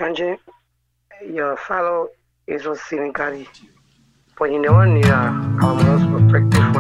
Sanjay, your fellow is was cynically, but you never need our most perspective